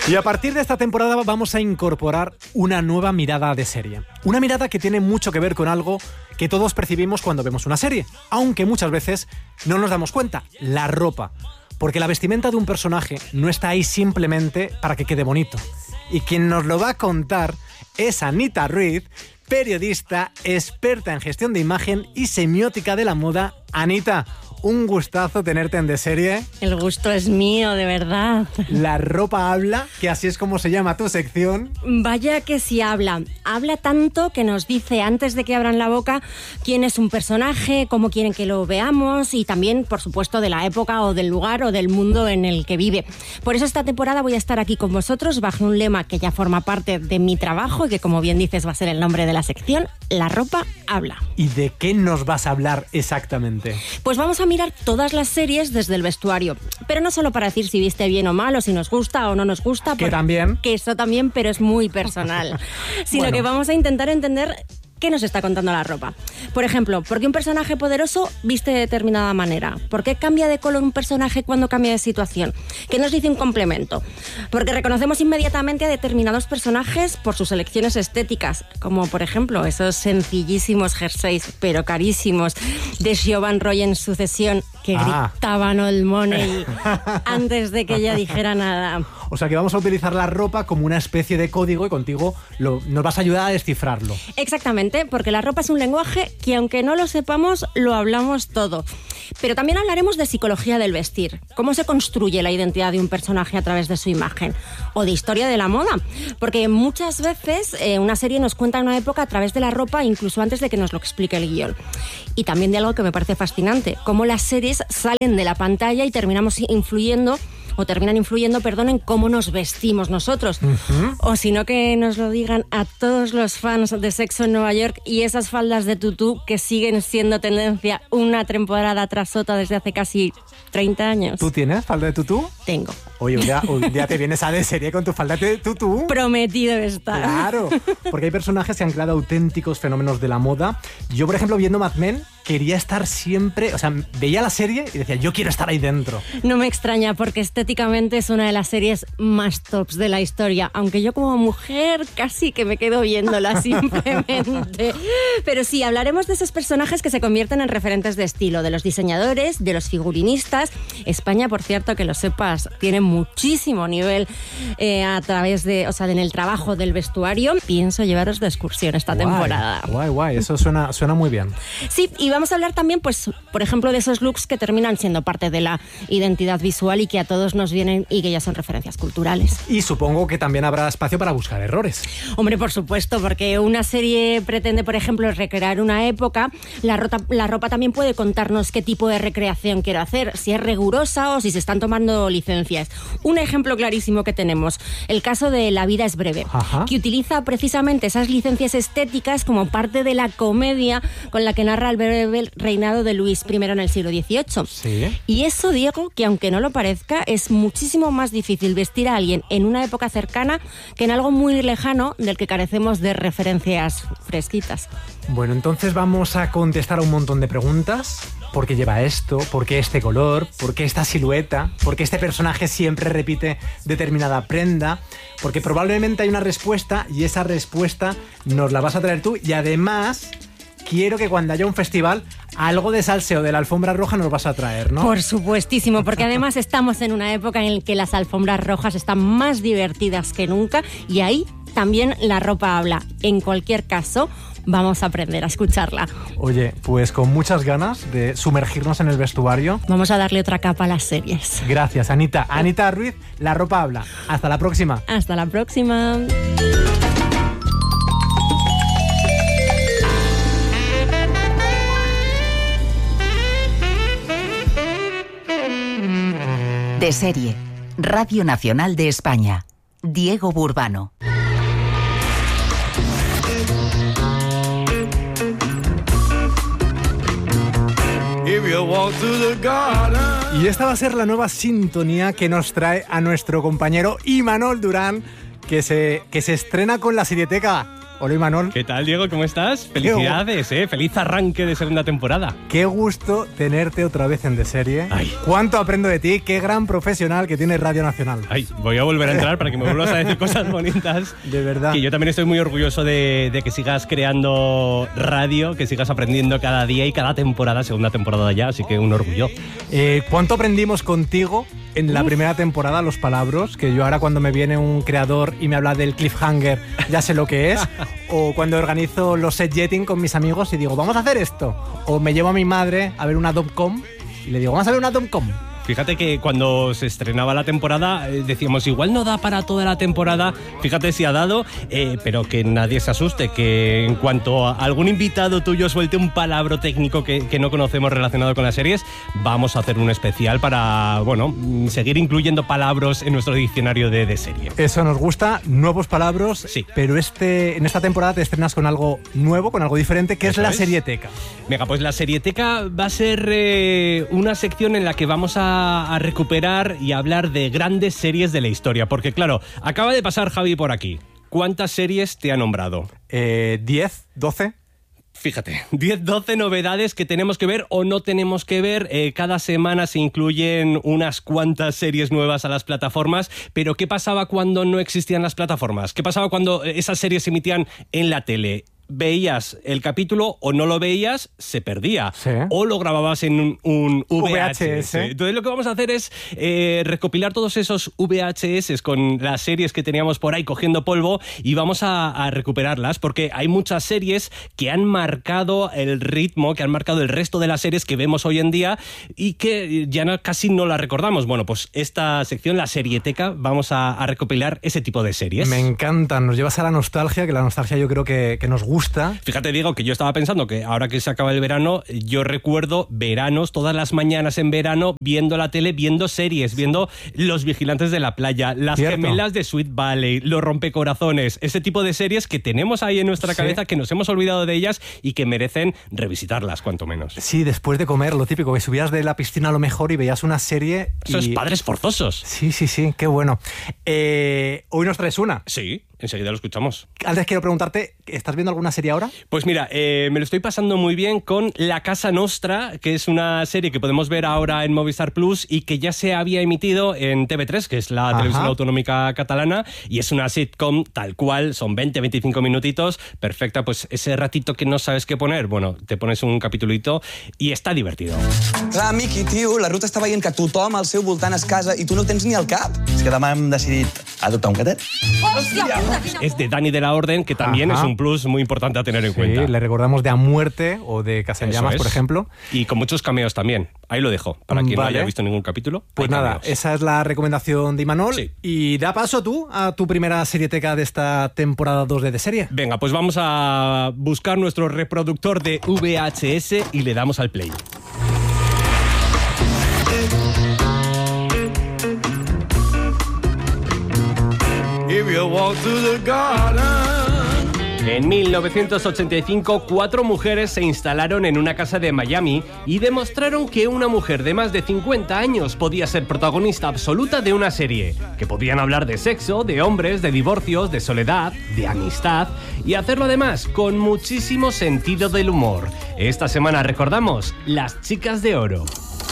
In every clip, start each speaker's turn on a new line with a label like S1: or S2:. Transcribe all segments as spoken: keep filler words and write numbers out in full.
S1: Y a partir de esta temporada vamos a incorporar una nueva mirada de serie. Una mirada que tiene mucho que ver con algo que todos percibimos cuando vemos una serie, aunque muchas veces no nos damos cuenta: la ropa. Porque la vestimenta de un personaje no está ahí simplemente para que quede bonito. Y quien nos lo va a contar es Anita Ruiz, periodista, experta en gestión de imagen y semiótica de la moda. Anita, un gustazo tenerte en De Serie.
S2: El gusto es mío, de verdad.
S1: La ropa habla, que así es como se llama tu sección.
S2: Vaya que sí habla. Habla tanto que nos dice antes de que abran la boca quién es un personaje, cómo quieren que lo veamos y también, por supuesto, de la época o del lugar o del mundo en el que vive. Por eso esta temporada voy a estar aquí con vosotros bajo un lema que ya forma parte de mi trabajo y que, como bien dices, va a ser el nombre de la sección: La ropa habla.
S1: ¿Y de qué nos vas a hablar exactamente?
S2: Pues vamos a mirar todas las series desde el vestuario, pero no solo para decir si viste bien o mal, o si nos gusta o no nos gusta,
S1: que también,
S2: que eso también, pero es muy personal, sino
S1: bueno.
S2: que vamos a intentar entender qué nos está contando la ropa. Por ejemplo, ¿por qué un personaje poderoso viste de determinada manera? ¿Por qué cambia de color un personaje cuando cambia de situación? ¿Qué nos dice un complemento? Porque reconocemos inmediatamente a determinados personajes por sus elecciones estéticas, como por ejemplo esos sencillísimos jerseys, pero carísimos, de Siobhan Roy en Sucesión, que ah. gritaban Old Money antes de que ella dijera nada.
S1: O sea que vamos a utilizar la ropa como una especie de código y contigo lo, nos vas a ayudar a descifrarlo.
S2: Exactamente, porque la ropa es un lenguaje que, aunque no lo sepamos, lo hablamos todo. Pero también hablaremos de psicología del vestir, cómo se construye la identidad de un personaje a través de su imagen, o de historia de la moda, porque muchas veces eh, una serie nos cuenta una época a través de la ropa, incluso antes de que nos lo explique el guión. Y también de algo que me parece fascinante, cómo las series salen de la pantalla y terminamos influyendo o terminan influyendo, perdón, en cómo nos vestimos nosotros. Uh-huh. O si no, que nos lo digan a todos los fans de Sexo en Nueva York y esas faldas de tutú que siguen siendo tendencia una temporada tras otra desde hace casi treinta años.
S1: ¿Tú tienes falda de tutú?
S2: Tengo.
S1: Oye, un día, un día te vienes a De Serie con tu falda de tutú.
S2: Prometido está.
S1: Claro, porque hay personajes que han creado auténticos fenómenos de la moda. Yo, por ejemplo, viendo Mad Men, quería estar siempre, o sea, veía la serie y decía, yo quiero estar ahí dentro.
S2: No me extraña, porque estéticamente es una de las series más tops de la historia, aunque yo como mujer casi que me quedo viéndola simplemente. Pero sí, hablaremos de esos personajes que se convierten en referentes de estilo, de los diseñadores, de los figurinistas. España, por cierto, que lo sepas, tiene muchísimo nivel eh, a través de, o sea, en el trabajo del vestuario. Pienso llevaros de excursión esta
S1: guay,
S2: temporada.
S1: Guay, guay, eso suena, suena muy bien.
S2: Sí, y vamos a hablar también, pues, por ejemplo, de esos looks que terminan siendo parte de la identidad visual y que a todos nos vienen y que ya son referencias culturales.
S1: Y supongo que también habrá espacio para buscar errores.
S2: Hombre, por supuesto, porque una serie pretende, por ejemplo, recrear una época. La, rota, la ropa también puede contarnos qué tipo de recreación quiero hacer, si es rigurosa o si se están tomando licencias. Un ejemplo clarísimo que tenemos, el caso de La vida es breve, Ajá. que utiliza precisamente esas licencias estéticas como parte de la comedia con la que narra el breve reinado de Luis primero en el siglo dieciocho.
S1: ¿Sí?
S2: Y eso, Diego, que aunque no lo parezca, es muchísimo más difícil vestir a alguien en una época cercana que en algo muy lejano del que carecemos de referencias fresquitas.
S1: Bueno, entonces vamos a contestar a un montón de preguntas. ¿Por qué lleva esto? ¿Por qué este color? ¿Por qué esta silueta? ¿Por qué este personaje siempre repite determinada prenda? Porque probablemente hay una respuesta y esa respuesta nos la vas a traer tú, y además quiero que cuando haya un festival algo de salseo de la alfombra roja nos vas a traer, ¿no?
S2: Por supuestísimo, porque además estamos en una época en la que las alfombras rojas están más divertidas que nunca y ahí también la ropa habla. En cualquier caso, vamos a aprender a escucharla.
S1: Oye, pues con muchas ganas de sumergirnos en el vestuario.
S2: Vamos a darle otra capa a las series.
S1: Gracias, Anita. Anita Ruiz, La ropa habla. Hasta la próxima.
S2: Hasta la próxima.
S3: De Serie, Radio Nacional de España. Diego Burbano.
S1: Y esta va a ser la nueva sintonía que nos trae a nuestro compañero Imanol Durán, que se, que se estrena con la Serieteca. Hola, Imanol.
S4: ¿Qué tal, Diego? ¿Cómo estás? Felicidades, ¿eh? Feliz arranque de segunda temporada.
S1: Qué gusto tenerte otra vez en De Serie.
S4: Ay.
S1: Cuánto aprendo de ti, qué gran profesional que tiene Radio Nacional.
S4: Ay, voy a volver a entrar para que me vuelvas a decir cosas bonitas.
S1: De verdad.
S4: Que yo también estoy muy orgulloso de, de que sigas creando radio, que sigas aprendiendo cada día y cada temporada, segunda temporada ya, así que un orgullo.
S1: Eh, ¿Cuánto aprendimos contigo en la Uf. primera temporada, los palabras? Que yo ahora cuando me viene un creador y me habla del cliffhanger, ya sé lo que es. O cuando organizo los set jetting con mis amigos y digo, vamos a hacer esto. O me llevo a mi madre a ver una Domcom y le digo, vamos a ver una Domcom.
S4: Fíjate que cuando se estrenaba la temporada eh, decíamos, igual no da para toda la temporada, fíjate si ha dado, eh, pero que nadie se asuste, que en cuanto a algún invitado tuyo suelte un palabra técnico que, que no conocemos relacionado con las series, vamos a hacer un especial para, bueno, seguir incluyendo palabras en nuestro diccionario de, de serie.
S1: Eso nos gusta, nuevos palabras,
S4: sí.
S1: Pero este, en esta temporada te estrenas con algo nuevo, con algo diferente, que Eso es la
S4: es.
S1: Serieteca.
S4: Venga, pues la Serieteca va a ser eh, una sección en la que vamos a a recuperar y hablar de grandes series de la historia, porque claro, acaba de pasar Javi por aquí. ¿Cuántas series te ha nombrado?
S1: Eh, ¿diez? ¿doce?
S4: Fíjate, diez, doce novedades que tenemos que ver o no tenemos que ver. Eh, cada semana se incluyen unas cuantas series nuevas a las plataformas, pero ¿qué pasaba cuando no existían las plataformas? ¿Qué pasaba cuando esas series se emitían en la tele? Veías el capítulo o no lo veías, se perdía.
S1: Sí.
S4: O lo grababas en un, un V H S.
S1: V H S.
S4: Entonces lo que vamos a hacer es eh, recopilar todos esos V H S con las series que teníamos por ahí cogiendo polvo y vamos a, a recuperarlas porque hay muchas series que han marcado el ritmo, que han marcado el resto de las series que vemos hoy en día y que ya no, casi no las recordamos. Bueno, pues esta sección, la Serieteca, vamos a, a recopilar ese tipo de series.
S1: Me encantan, nos llevas a la nostalgia, que la nostalgia yo creo que, que nos gusta.
S4: Fíjate, Diego, que yo estaba pensando que ahora que se acaba el verano, yo recuerdo veranos, todas las mañanas en verano, viendo la tele, viendo series, viendo Los Vigilantes de la Playa, Las
S1: Cierto.
S4: Gemelas de Sweet Valley, Los Rompecorazones, ese tipo de series que tenemos ahí en nuestra
S1: sí.
S4: cabeza, que nos hemos olvidado de ellas y que merecen revisitarlas, cuanto menos.
S1: Sí, después de comer, lo típico, que subías de la piscina a lo mejor y veías una serie.
S4: Eso
S1: y...
S4: es Padres Forzosos.
S1: Sí, sí, sí, qué bueno. Eh, hoy nos traes una.
S4: Sí. Enseguida lo escuchamos.
S1: Antes quiero preguntarte, ¿estás viendo alguna serie ahora?
S4: Pues mira, eh, me lo estoy pasando muy bien con La Casa Nostra, que es una serie que podemos ver ahora en Movistar Plus y que ya se había emitido en T V tres, que es la
S1: Ajá.
S4: televisión autonómica catalana, y es una sitcom tal cual, son veinte, veinticinco minutitos, perfecta, pues ese ratito que no sabes qué poner, bueno, te pones un capitulito y está divertido.
S5: Clar, Miqui, tio, la Ruta està veient que tothom al seu voltant es casa i tu no tens ni el cap.
S6: És que demà hem decidit adoptar un gatet.
S4: Es de Dani de la Orden, que también
S1: Ajá.
S4: es un plus muy importante a tener en
S1: Sí,
S4: cuenta.
S1: le recordamos de A Muerte o de Casa en
S4: Eso
S1: Llamas,
S4: es.
S1: por ejemplo.
S4: Y con muchos cameos también. Ahí lo dejo, para quien
S1: Vale.
S4: no haya visto ningún capítulo.
S1: Pues
S4: hay
S1: nada,
S4: cameos.
S1: esa es la recomendación de Imanol.
S4: Sí.
S1: Y da paso tú a tu primera serieteca de esta temporada dos de De Serie.
S4: Venga, pues vamos a buscar nuestro reproductor de V H S y le damos al play. En mil novecientos ochenta y cinco, cuatro mujeres se instalaron en una casa de Miami y demostraron que una mujer de más de cincuenta años podía ser protagonista absoluta de una serie, que podían hablar de sexo, de hombres, de divorcios, de soledad, de amistad y hacerlo además con muchísimo sentido del humor. Esta semana recordamos Las Chicas de Oro.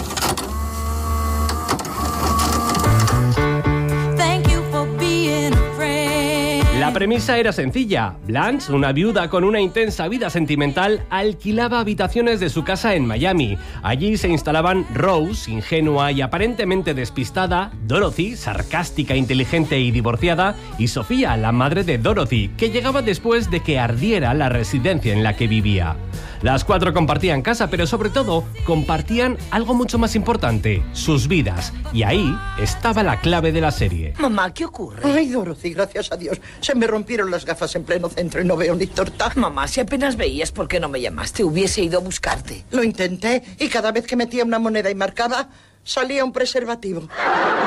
S4: La premisa era sencilla. Blanche, una viuda con una intensa vida sentimental, alquilaba habitaciones de su casa en Miami. Allí se instalaban Rose, ingenua y aparentemente despistada, Dorothy, sarcástica, inteligente y divorciada, y Sofía, la madre de Dorothy, que llegaba después de que ardiera la residencia en la que vivía. Las cuatro compartían casa, pero sobre todo compartían algo mucho más importante, sus vidas. Y ahí estaba la clave de la serie.
S7: Mamá, ¿qué ocurre?
S8: Ay, Dorothy, gracias a Dios. Se me rompieron las gafas en pleno centro y no veo ni torta.
S7: Mamá, si apenas veías, ¿por qué no me llamaste? Hubiese ido a buscarte.
S8: Lo intenté y cada vez que metía una moneda y marcaba, salía un preservativo.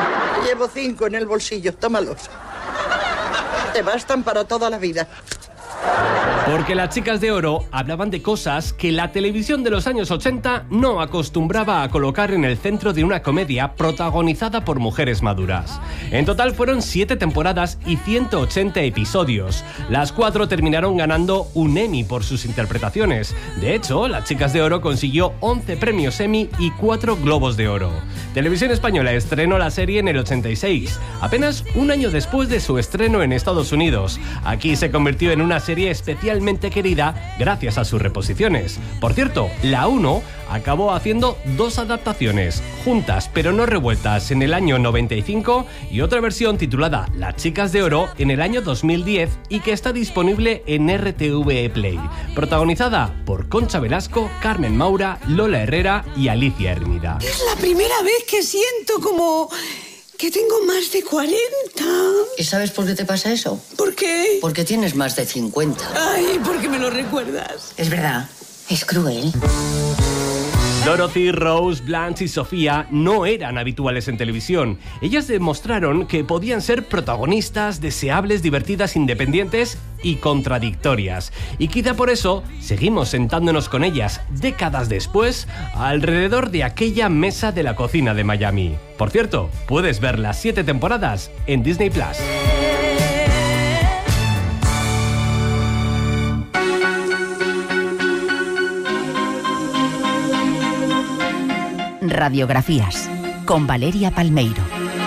S8: Llevo cinco en el bolsillo, tómalos. Te bastan para toda la vida.
S4: Porque las chicas de oro hablaban de cosas que la televisión de los años ochenta no acostumbraba a colocar en el centro de una comedia protagonizada por mujeres maduras. En total fueron siete temporadas y ciento ochenta episodios. Las cuatro terminaron ganando un Emmy por sus interpretaciones. De hecho, las chicas de oro consiguió once premios Emmy y cuatro Globos de Oro. Televisión Española estrenó la serie en el ochenta y seis, apenas un año después de su estreno en Estados Unidos. Aquí se convirtió en una serie especialmente querida gracias a sus reposiciones. Por cierto, la uno acabó haciendo dos adaptaciones, juntas pero no revueltas, en el año noventa y cinco y otra versión titulada Las Chicas de Oro en el año dos mil diez y que está disponible en R T V E Play. Protagonizada por Concha Velasco, Carmen Maura, Lola Herrera y Alicia Hermida.
S9: Es la primera vez que siento como... que tengo más de cuarenta.
S10: ¿Y sabes por qué te pasa eso?
S9: ¿Por qué?
S10: Porque tienes más de cincuenta.
S9: Ay, ¿por qué me lo recuerdas?
S10: Es verdad, es cruel.
S4: Dorothy, Rose, Blanche y Sofía no eran habituales en televisión. Ellas demostraron que podían ser protagonistas, deseables, divertidas, independientes y contradictorias. Y quizá por eso seguimos sentándonos con ellas décadas después alrededor de aquella mesa de la cocina de Miami. Por cierto, puedes ver las siete temporadas en Disney Plus.
S3: Radiografías con Valeria Palmeiro.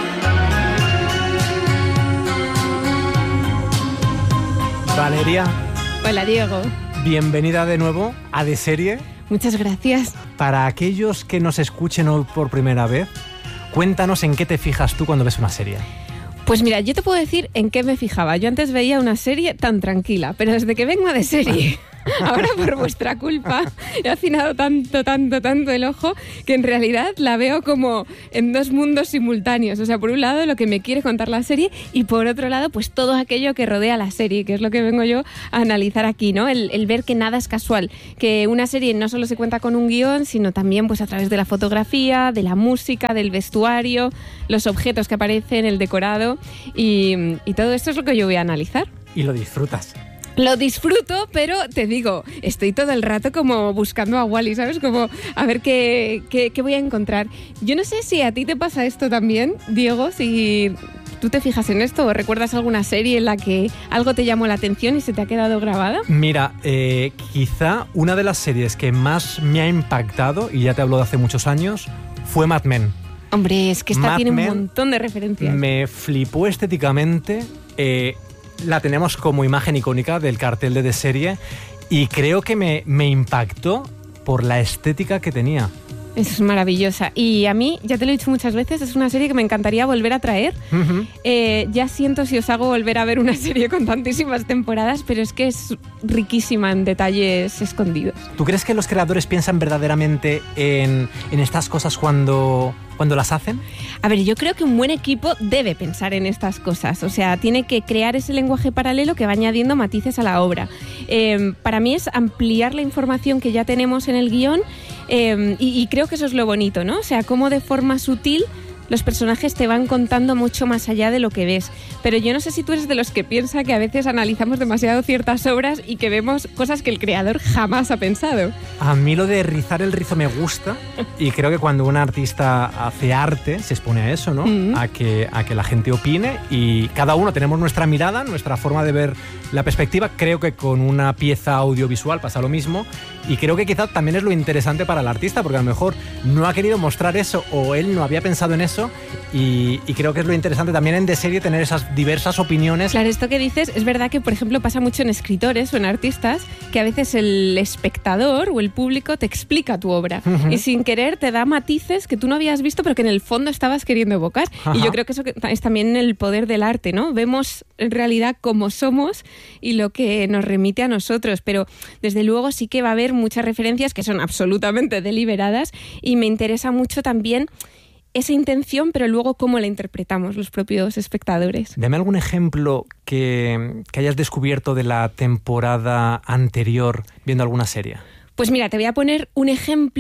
S1: Valeria.
S11: Hola, Diego.
S1: Bienvenida de nuevo a De Serie.
S11: Muchas gracias.
S1: Para aquellos que nos escuchen hoy por primera vez, cuéntanos en qué te fijas tú cuando ves una serie.
S11: Pues mira, yo te puedo decir en qué me fijaba. Yo antes veía una serie tan tranquila, pero desde que vengo a De Serie, ahora por vuestra culpa, he afinado tanto, tanto, tanto el ojo que en realidad la veo como en dos mundos simultáneos. O sea, por un lado lo que me quiere contar la serie y por otro lado pues todo aquello que rodea la serie, que es lo que vengo yo a analizar aquí, ¿no? El, el ver que nada es casual, que una serie no solo se cuenta con un guión, sino también pues a través de la fotografía, de la música, del vestuario, los objetos que aparecen, el decorado y, y todo esto es lo que yo voy a analizar.
S1: Y lo disfrutas.
S11: Lo disfruto, pero te digo, estoy todo el rato como buscando a Wally, ¿sabes? Como a ver qué, qué, qué voy a encontrar. Yo no sé si a ti te pasa esto también, Diego, si tú te fijas en esto o recuerdas alguna serie en la que algo te llamó la atención y se te ha quedado grabada.
S1: Mira, eh, quizá una de las series que más me ha impactado, y ya te hablo de hace muchos años, fue Mad Men.
S11: Hombre, es que esta
S1: Mad
S11: tiene
S1: Men
S11: un montón de referencias.
S1: Me flipó estéticamente. Eh, la tenemos como imagen icónica del cartel de De Serie y creo que me, me impactó por la estética que tenía.
S11: Es maravillosa. Y a mí, ya te lo he dicho muchas veces, es una serie que me encantaría volver a traer. Uh-huh. Eh, ya siento si os hago volver a ver una serie con tantísimas temporadas, pero es que es riquísima en detalles escondidos.
S1: ¿Tú crees que los creadores piensan verdaderamente en, en estas cosas cuando, cuando las hacen?
S11: A ver, yo creo que un buen equipo debe pensar en estas cosas. O sea, tiene que crear ese lenguaje paralelo que va añadiendo matices a la obra. Eh, para mí es ampliar la información que ya tenemos en el guión. Eh, y, y creo que eso es lo bonito, ¿no? O sea, cómo de forma sutil los personajes te van contando mucho más allá de lo que ves. Pero yo no sé si tú eres de los que piensa que a veces analizamos demasiado ciertas obras y que vemos cosas que el creador jamás ha pensado.
S1: A mí lo de rizar el rizo me gusta y creo que cuando un artista hace arte se expone a eso, ¿no? Mm-hmm. A que, a que la gente opine y cada uno tenemos nuestra mirada, nuestra forma de ver la perspectiva. Creo que con una pieza audiovisual pasa lo mismo y creo que quizás también es lo interesante para el artista porque a lo mejor no ha querido mostrar eso o él no había pensado en eso y, y creo que es lo interesante también en De Serie tener esas diversas opiniones.
S11: Claro, esto que dices es verdad que por ejemplo pasa mucho en escritores o en artistas que a veces el espectador o el público te explica tu obra uh-huh. y sin querer te da matices que tú no habías visto pero que en el fondo estabas queriendo evocar. Ajá. Y yo creo que eso es también el poder del arte, ¿no? Vemos en realidad cómo somos y lo que nos remite a nosotros, pero desde luego sí que va a haber muchas referencias que son absolutamente deliberadas y me interesa mucho también esa intención, pero luego cómo la interpretamos los propios espectadores.
S1: Dame algún ejemplo que, que hayas descubierto de la temporada anterior viendo alguna serie.
S11: Pues mira, te voy a poner un ejemplo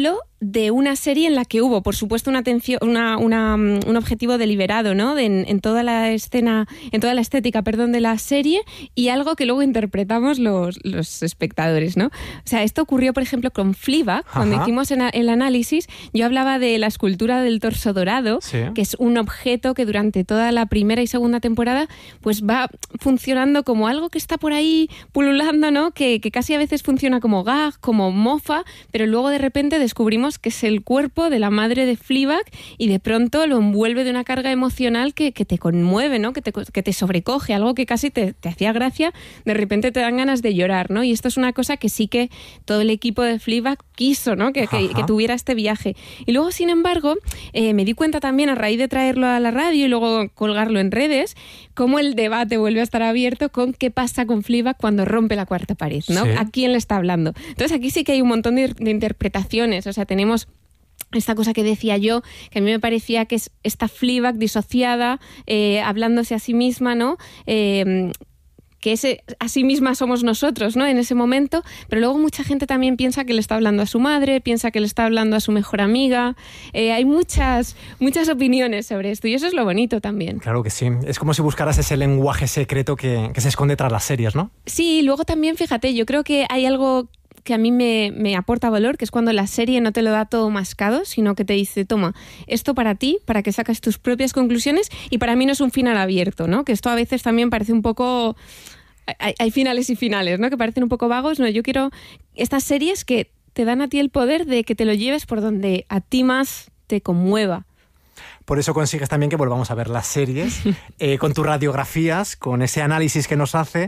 S11: de una serie en la que hubo, por supuesto, una atención, una, una, un objetivo deliberado, ¿no? De, en, en toda la escena, en toda la estética, perdón, de la serie, y algo que luego interpretamos los, los espectadores, ¿no? O sea, esto ocurrió, por ejemplo, con Fleabag. Ajá. Cuando hicimos en, el análisis, yo hablaba de la escultura del torso dorado, sí. que es un objeto que durante toda la primera y segunda temporada pues va funcionando como algo que está por ahí pululando, ¿no? Que, que casi a veces funciona como gag, como mofa, pero luego de repente descubrimos que es el cuerpo de la madre de Fleabag y de pronto lo envuelve de una carga emocional que, que te conmueve, ¿no? Que te, que te sobrecoge, algo que casi te, te hacía gracia, de repente te dan ganas de llorar, ¿no? Y esto es una cosa que sí que todo el equipo de Fleabag quiso, ¿no? Que, que, que tuviera este viaje. Y luego, sin embargo, eh, me di cuenta también a raíz de traerlo a la radio y luego colgarlo en redes, cómo el debate vuelve a estar abierto con qué pasa con Fleabag cuando rompe la cuarta pared, ¿no? Sí. ¿A quién le está hablando? Entonces aquí sí que hay un montón de, de interpretaciones, o sea, tenemos esta cosa que decía yo, que a mí me parecía que es esta Fleabag disociada, eh, hablándose a sí misma, ¿no? Eh, que ese, a sí misma somos nosotros, ¿no? En ese momento, pero luego mucha gente también piensa que le está hablando a su madre, piensa que le está hablando a su mejor amiga. Eh, hay muchas, muchas opiniones sobre esto y eso es lo bonito también.
S1: Claro que sí. Es como si buscaras ese lenguaje secreto que, que se esconde tras las series, ¿no?
S11: Sí, luego también, fíjate, yo creo que hay algo que a mí me, me aporta valor, que es cuando la serie no te lo da todo mascado, sino que te dice, toma, esto para ti, para que saques tus propias conclusiones, y para mí no es un final abierto, ¿no? Que esto a veces también parece un poco... Hay, hay finales y finales, ¿no? Que parecen un poco vagos. No, yo quiero estas series que te dan a ti el poder de que te lo lleves por donde a ti más te conmueva.
S1: Por eso consigues también que volvamos a ver las series, eh, con tus radiografías, con ese análisis que nos hace.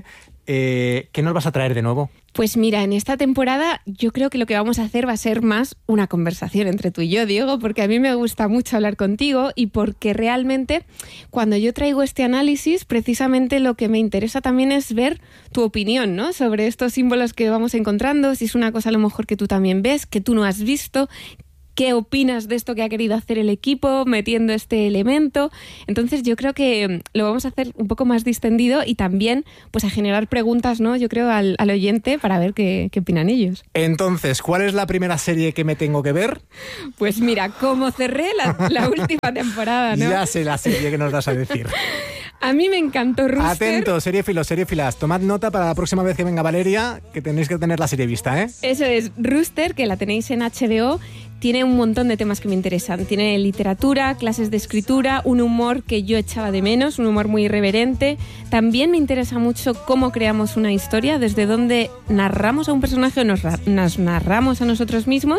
S1: Eh, ¿Qué nos vas a traer de nuevo?
S11: Pues mira, en esta temporada yo creo que lo que vamos a hacer va a ser más una conversación entre tú y yo, Diego, porque a mí me gusta mucho hablar contigo y porque realmente cuando yo traigo este análisis, precisamente lo que me interesa también es ver tu opinión, ¿no? Sobre estos símbolos que vamos encontrando, si es una cosa a lo mejor que tú también ves, que tú no has visto. ¿Qué opinas de esto que ha querido hacer el equipo metiendo este elemento? Entonces yo creo que lo vamos a hacer un poco más distendido y también pues a generar preguntas, ¿no? Yo creo al, al oyente para ver qué, qué opinan ellos.
S1: Entonces, ¿cuál es la primera serie que me tengo que ver?
S11: Pues mira, como cerré la, la última temporada, ¿no?
S1: Ya sé la serie que nos vas a decir.
S11: A mí me encantó Rooster.
S1: Atento, seriefilos, seriefilas. Tomad nota para la próxima vez que venga Valeria, que tenéis que tener la serie vista, ¿eh?
S11: Eso es, Rooster, que la tenéis en H B O. Tiene un montón de temas que me interesan. Tiene literatura, clases de escritura, un humor que yo echaba de menos, un humor muy irreverente. También me interesa mucho cómo creamos una historia, desde dónde narramos a un personaje o nos, nos narramos a nosotros mismos.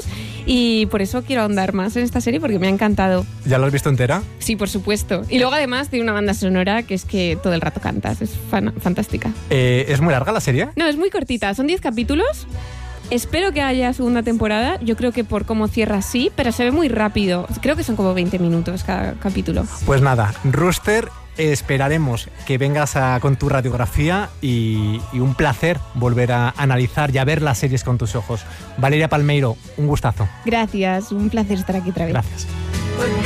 S11: Y por eso quiero ahondar más en esta serie porque me ha encantado.
S1: ¿Ya lo has visto entera?
S11: Sí, por supuesto. Y luego además tiene una banda sonora que es que todo el rato cantas. Es fan- fantástica.
S1: Eh, ¿Es muy larga la serie?
S11: No, es muy cortita. Son diez capítulos. Espero que haya segunda temporada. Yo creo que por cómo cierra sí, pero se ve muy rápido. Creo que son como veinte minutos cada capítulo.
S1: Pues nada, Rooster, esperaremos que vengas a, con tu radiografía y, y un placer volver a analizar y a ver las series con tus ojos. Valeria Palmeiro, un gustazo.
S11: Gracias, un placer estar aquí otra vez.
S1: Gracias.